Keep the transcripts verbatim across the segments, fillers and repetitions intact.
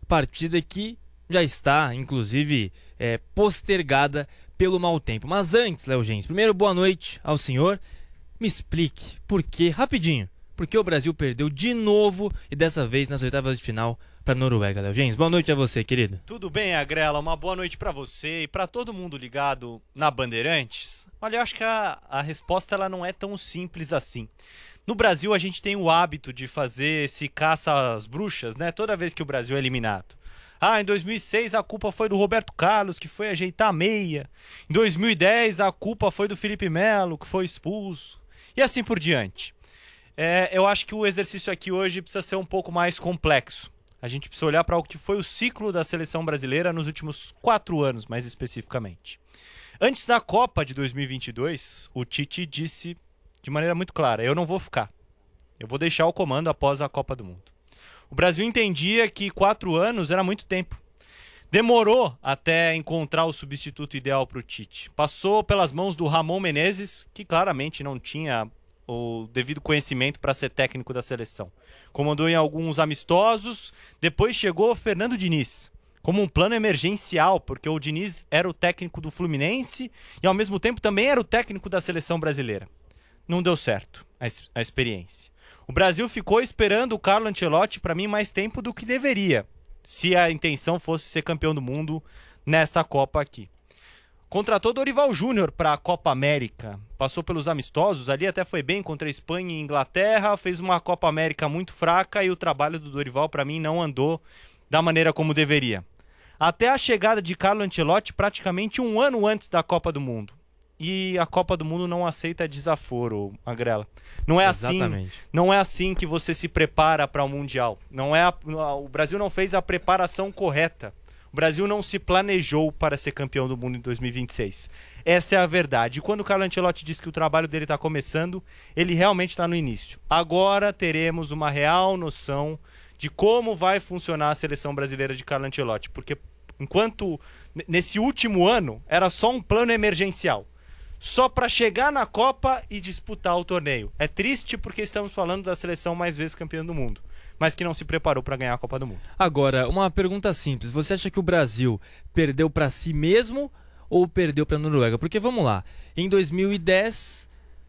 partida que já está, inclusive, é, postergada pelo mau tempo. Mas antes, Léo Gens, primeiro boa noite ao senhor. Me explique por que, rapidinho, por que o Brasil perdeu de novo e dessa vez nas oitavas de final para a Noruega, Léo Gens. Boa noite a você, querido. Tudo bem, Agrela? Uma boa noite para você e para todo mundo ligado na Bandeirantes. Olha, eu acho que a, a resposta ela não é tão simples assim. No Brasil, a gente tem o hábito de fazer esse caça às bruxas, né? Toda vez que o Brasil é eliminado. Ah, em dois mil e seis a culpa foi do Roberto Carlos, que foi ajeitar a meia. Em dois mil e dez a culpa foi do Felipe Melo, que foi expulso. E assim por diante. É, eu acho que o exercício aqui hoje precisa ser um pouco mais complexo. A gente precisa olhar para o que foi o ciclo da seleção brasileira nos últimos quatro anos, mais especificamente. Antes da Copa de dois mil e vinte e dois, o Tite disse de maneira muito clara: eu não vou ficar. Eu vou deixar o comando após a Copa do Mundo. O Brasil entendia que quatro anos era muito tempo. Demorou até encontrar o substituto ideal para o Tite. Passou pelas mãos do Ramon Menezes, que claramente não tinha o devido conhecimento para ser técnico da seleção. Comandou em alguns amistosos, depois chegou Fernando Diniz, como um plano emergencial, porque o Diniz era o técnico do Fluminense e ao mesmo tempo também era o técnico da seleção brasileira. Não deu certo a, a experiência. O Brasil ficou esperando o Carlo Ancelotti, para mim, mais tempo do que deveria, se a intenção fosse ser campeão do mundo nesta Copa aqui. Contratou Dorival Júnior para a Copa América, passou pelos amistosos, ali até foi bem contra a Espanha e Inglaterra, fez uma Copa América muito fraca e o trabalho do Dorival, para mim, não andou da maneira como deveria. Até a chegada de Carlo Ancelotti praticamente um ano antes da Copa do Mundo. E a Copa do Mundo não aceita desaforo, Agrela. Não é Exatamente. assim, não é assim que você se prepara para o Mundial. Não é a, o Brasil não fez a preparação correta. O Brasil não se planejou para ser campeão do mundo em dois mil e vinte e seis. Essa é a verdade. E quando o Carlo Ancelotti diz que o trabalho dele está começando, ele realmente está no início. Agora teremos uma real noção de como vai funcionar a seleção brasileira de Carlo Ancelotti. Porque enquanto nesse último ano era só um plano emergencial. Só para chegar na Copa e disputar o torneio. É triste porque estamos falando da seleção mais vezes campeã do mundo, mas que não se preparou para ganhar a Copa do Mundo. Agora, uma pergunta simples. Você acha que o Brasil perdeu para si mesmo ou perdeu para a Noruega? Porque, vamos lá, em dois mil e dez,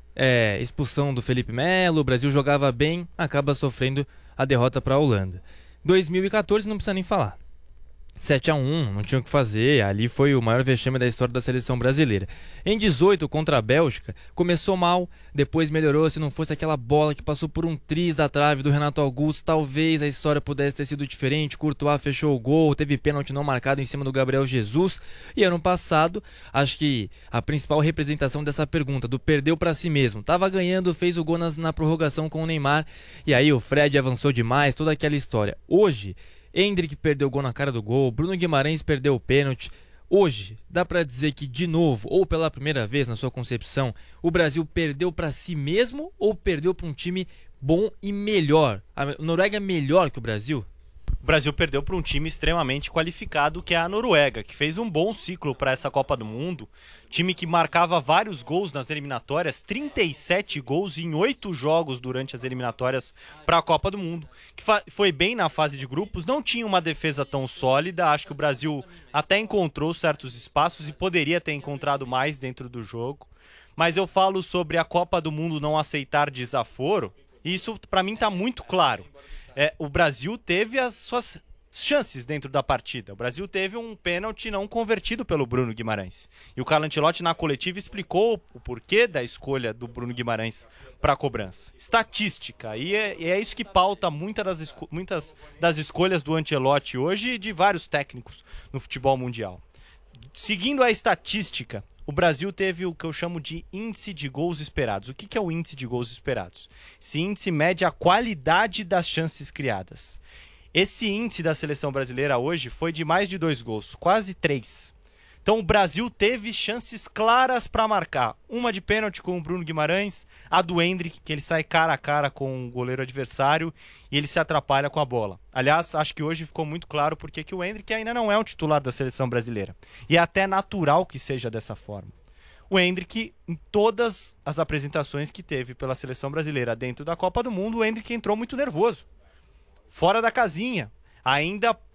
é, expulsão do Felipe Melo, o Brasil jogava bem, acaba sofrendo a derrota para a Holanda. dois mil e quatorze não precisa nem falar. sete a um, não tinha o que fazer, ali foi o maior vexame da história da seleção brasileira. Em dezoito, contra a Bélgica, começou mal, depois melhorou. Se não fosse aquela bola que passou por um triz da trave do Renato Augusto, talvez a história pudesse ter sido diferente. Courtois fechou o gol, teve pênalti não marcado em cima do Gabriel Jesus. E ano passado, acho que a principal representação dessa pergunta, do perdeu pra si mesmo, tava ganhando, fez o gol nas, na prorrogação com o Neymar, e aí o Fred avançou demais, toda aquela história. Hoje, Endrick perdeu o gol na cara do gol, Bruno Guimarães perdeu o pênalti. Hoje, dá pra dizer que, de novo, ou pela primeira vez na sua concepção, o Brasil perdeu pra si mesmo ou perdeu pra um time bom e melhor? A Noruega é melhor que o Brasil? O Brasil perdeu para um time extremamente qualificado, que é a Noruega, que fez um bom ciclo para essa Copa do Mundo. Time que marcava vários gols nas eliminatórias, trinta e sete gols em oito jogos durante as eliminatórias para a Copa do Mundo. Que foi bem na fase de grupos, não tinha uma defesa tão sólida. Acho que o Brasil até encontrou certos espaços e poderia ter encontrado mais dentro do jogo. Mas eu falo sobre a Copa do Mundo não aceitar desaforo, e isso para mim está muito claro. É, o Brasil teve as suas chances dentro da partida. O Brasil teve um pênalti não convertido pelo Bruno Guimarães. E o Carlo Ancelotti, na coletiva, explicou o porquê da escolha do Bruno Guimarães para a cobrança. Estatística. E é, e é isso que pauta muita das esco- muitas das escolhas do Ancelotti hoje e de vários técnicos no futebol mundial. Seguindo a estatística, o Brasil teve o que eu chamo de índice de gols esperados. O que que é o índice de gols esperados? Esse índice mede a qualidade das chances criadas. Esse índice da seleção brasileira hoje foi de mais de dois gols, quase três. Então o Brasil teve chances claras para marcar. Uma de pênalti com o Bruno Guimarães, a do Endrick, que ele sai cara a cara com o goleiro adversário e ele se atrapalha com a bola. Aliás, acho que hoje ficou muito claro porque que o Endrick ainda não é um titular da seleção brasileira. E é até natural que seja dessa forma. O Endrick, em todas as apresentações que teve pela seleção brasileira dentro da Copa do Mundo, o Endrick entrou muito nervoso. Fora da casinha. Ainda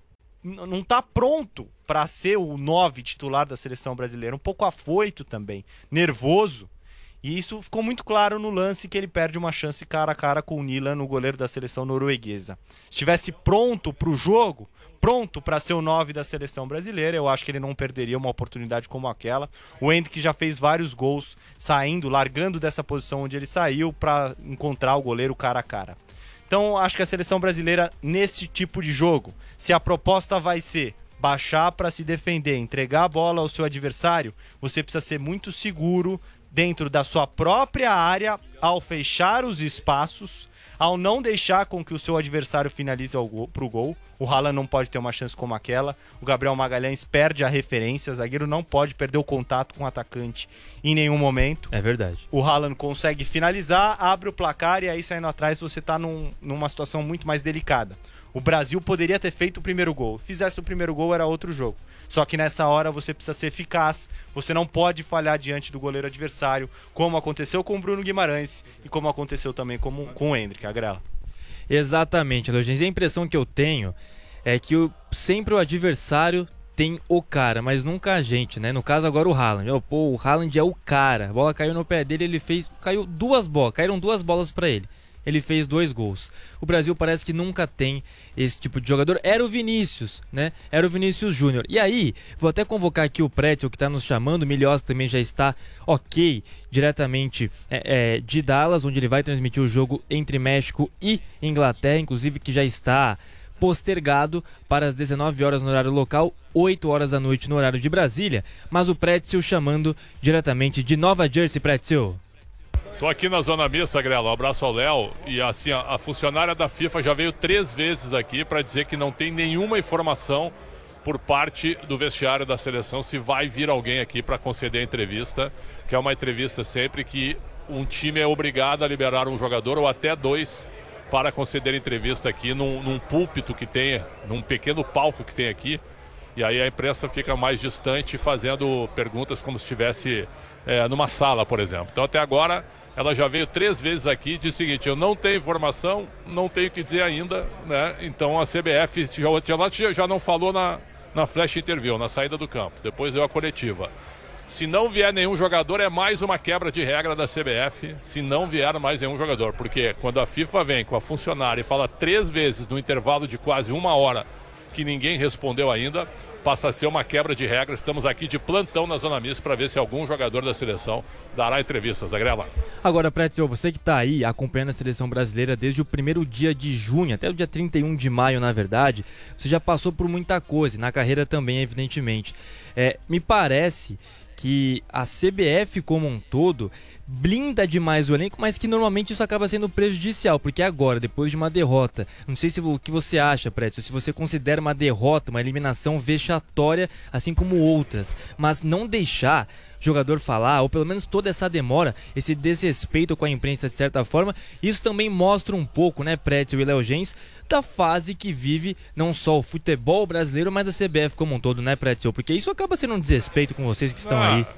não tá pronto para ser o nove titular da seleção brasileira, um pouco afoito também, nervoso. E isso ficou muito claro no lance que ele perde uma chance cara a cara com o Nilan, o goleiro da seleção norueguesa. Se estivesse pronto para o jogo, pronto para ser o nove da seleção brasileira, eu acho que ele não perderia uma oportunidade como aquela. O Endrick já fez vários gols saindo, largando dessa posição onde ele saiu para encontrar o goleiro cara a cara. Então acho que a seleção brasileira, nesse tipo de jogo, se a proposta vai ser baixar para se defender, entregar a bola ao seu adversário, você precisa ser muito seguro dentro da sua própria área ao fechar os espaços, ao não deixar com que o seu adversário finalize para o gol. O Haaland não pode ter uma chance como aquela. O Gabriel Magalhães perde a referência. O zagueiro não pode perder o contato com o atacante em nenhum momento. É verdade. O Haaland consegue finalizar, abre o placar e aí saindo atrás você está num, numa situação muito mais delicada. O Brasil poderia ter feito o primeiro gol. Fizesse o primeiro gol, era outro jogo. Só que nessa hora você precisa ser eficaz, você não pode falhar diante do goleiro adversário, como aconteceu com o Bruno Guimarães e como aconteceu também com, com o Endrick, Agrela. Exatamente, Leogênio. A impressão que eu tenho é que o, sempre o adversário tem o cara, mas nunca a gente, né? No caso agora o Haaland. Oh, pô, o Haaland é o cara. A bola caiu no pé dele, ele fez... Caiu duas bolas, caíram duas bolas para ele. Ele fez dois gols. O Brasil parece que nunca tem esse tipo de jogador. Era o Vinícius, né? Era o Vinícius Júnior. E aí, vou até convocar aqui o Pretzel, que está nos chamando. O Milhosa também já está ok, diretamente é, é, de Dallas, onde ele vai transmitir o jogo entre México e Inglaterra, inclusive que já está postergado para as dezenove horas no horário local, oito horas da noite no horário de Brasília. Mas o Pretzel chamando diretamente de Nova Jersey. Pretzel. Tô aqui na Zona Mista, Grela, um abraço ao Léo. E assim, a, a funcionária da FIFA já veio três vezes aqui para dizer que não tem nenhuma informação por parte do vestiário da seleção se vai vir alguém aqui para conceder a entrevista, que é uma entrevista sempre que um time é obrigado a liberar um jogador ou até dois para conceder entrevista aqui num, num púlpito que tem, num pequeno palco que tem aqui. E aí a imprensa fica mais distante fazendo perguntas como se estivesse é, numa sala, por exemplo. Então até agora ela já veio três vezes aqui e disse o seguinte: eu não tenho informação, não tenho o que dizer ainda, né? Então a C B F já, já não falou na, na flash interview, na saída do campo. Depois deu a coletiva. Se não vier nenhum jogador, é mais uma quebra de regra da C B F. Se não vier mais nenhum jogador. Porque quando a FIFA vem com a funcionária e fala três vezes no intervalo de quase uma hora que ninguém respondeu ainda, passa a ser uma quebra de regra. Estamos aqui de plantão na Zona Mista para ver se algum jogador da seleção dará entrevistas. Agrela. Agora, Pretzel, você que está aí acompanhando a seleção brasileira desde o primeiro dia de junho até o dia trinta e um de maio, na verdade, você já passou por muita coisa, na carreira também, evidentemente. É, me parece que a C B F como um todo blinda demais o elenco, mas que normalmente isso acaba sendo prejudicial, porque agora, depois de uma derrota, não sei se o que você acha, Pretzel, se você considera uma derrota, uma eliminação vexatória, assim como outras, mas não deixar jogador falar, ou pelo menos toda essa demora, esse desrespeito com a imprensa de certa forma, isso também mostra um pouco, né, Pretzel e Leogênio, da fase que vive não só o futebol brasileiro, mas a C B F como um todo, né, Pretzel? Porque isso acaba sendo um desrespeito com vocês que estão ah, aí.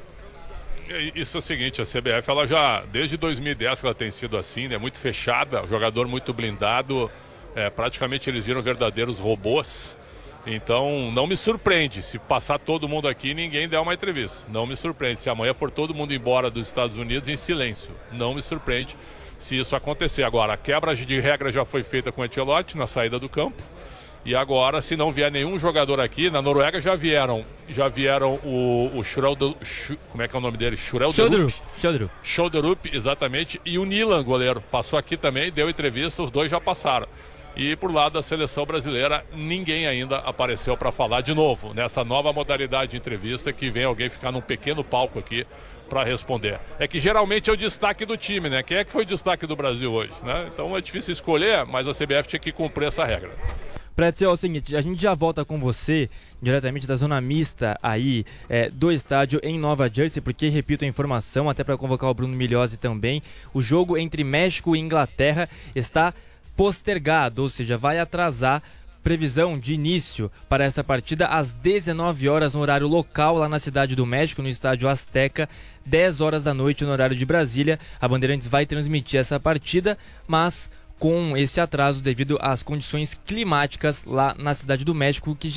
Isso é o seguinte, a C B F, ela já, desde dois mil e dez que ela tem sido assim, né, muito fechada, jogador muito blindado, é, praticamente eles viram verdadeiros robôs. Então não me surpreende se passar todo mundo aqui e ninguém der uma entrevista. Não me surpreende se amanhã for todo mundo embora dos Estados Unidos em silêncio. Não me surpreende se isso acontecer. Agora, a quebra de regra já foi feita com o Ancelotti na saída do campo. E agora, se não vier nenhum jogador aqui, na Noruega já vieram, já vieram o, o Schreuder, como é que é o nome dele? Schreuderup. Schreuderup. Schreuderup, exatamente. E o Nilan, goleiro, passou aqui também, deu entrevista, os dois já passaram. E por lado da seleção brasileira, ninguém ainda apareceu para falar de novo nessa nova modalidade de entrevista, que vem alguém ficar num pequeno palco aqui para responder. É que geralmente é o destaque do time, né? Quem é que foi o destaque do Brasil hoje, né? Então é difícil escolher, mas a C B F tinha que cumprir essa regra. Pretzel, é o seguinte, a gente já volta com você diretamente da Zona Mista aí é, do estádio em Nova Jersey, porque, repito a informação, até para convocar o Bruno Milhosa também, o jogo entre México e Inglaterra está postergado, ou seja, vai atrasar. Previsão de início para essa partida às dezenove horas no horário local lá na Cidade do México, no Estádio Azteca, dez horas da noite no horário de Brasília. A Bandeirantes vai transmitir essa partida, mas com esse atraso devido às condições climáticas lá na Cidade do México, que